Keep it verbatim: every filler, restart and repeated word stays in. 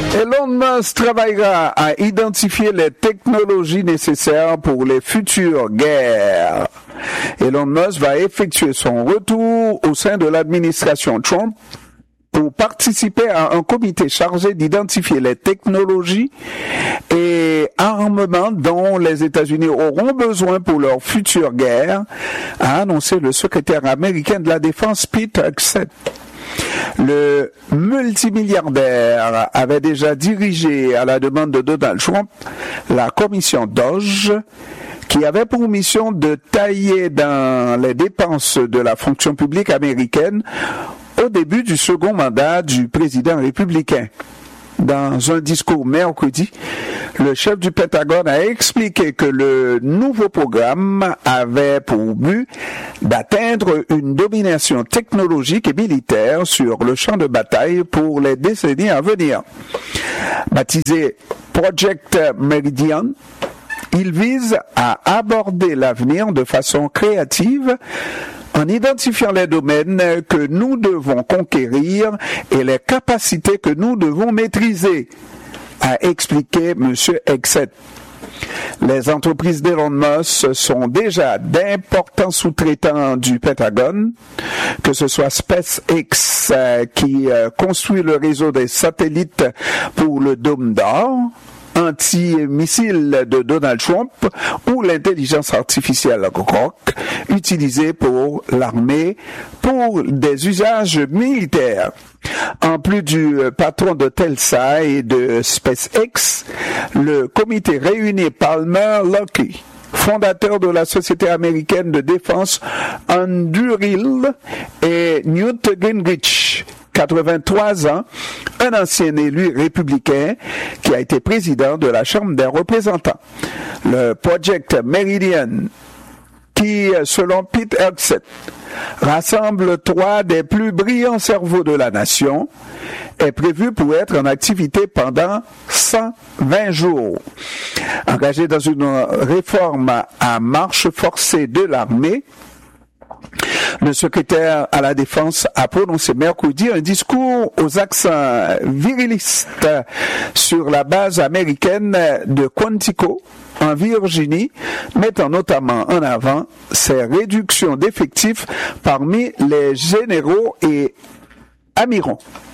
Elon Musk travaillera à identifier les technologies nécessaires pour les futures guerres. Elon Musk va effectuer son retour au sein de l'administration Trump pour participer à un comité chargé d'identifier les technologies et armements dont les États-Unis auront besoin pour leur future guerre, a annoncé le secrétaire américain de la Défense Pete Hegseth. Le multimilliardaire avait déjà dirigé à la demande de Donald Trump la commission DOGE qui avait pour mission de tailler dans les dépenses de la fonction publique américaine au début du second mandat du président républicain. Dans un discours mercredi, le chef du Pentagone a expliqué que le nouveau programme avait pour but d'atteindre une domination technologique et militaire sur le champ de bataille pour les décennies à venir. Baptisé Project Meridian, il vise à aborder l'avenir de façon créative en identifiant les domaines que nous devons conquérir et les capacités que nous devons maîtriser, a expliqué M. Hegseth. Les entreprises d'Elon Musk sont déjà d'importants sous-traitants du Pentagone, que ce soit SpaceX euh, qui euh, construit le réseau des satellites pour le Dôme d'Or, anti-missile de Donald Trump ou l'intelligence artificielle Grok utilisée pour l'armée pour des usages militaires. En plus du patron de Telsa et de SpaceX, le comité réunit Palmer Luckey, fondateur de la société américaine de défense Anduril, et Newt Gingrich, quatre-vingt-trois ans, un ancien élu républicain qui a été président de la Chambre des représentants. Le Project Meridian, qui, selon Pete Hegseth, rassemble trois des plus brillants cerveaux de la nation, est prévu pour être en activité pendant cent vingt jours. Engagé dans une réforme à marche forcée de l'armée, le secrétaire à la Défense a prononcé mercredi un discours aux accents virilistes sur la base américaine de Quantico, en Virginie, mettant notamment en avant ces réductions d'effectifs parmi les généraux et amiraux.